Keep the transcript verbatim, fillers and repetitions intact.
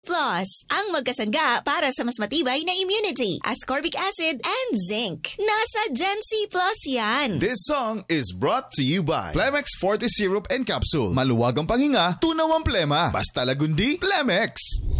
Plus, ang magkasangga para sa mas matibay na immunity, ascorbic acid and zinc. Nasa Gen C Plus yan. This song is brought to you by Plemex Forte Syrup and Capsule. Maluwag ang panghinga, tunaw ang plema. Basta lagundi, Plemex!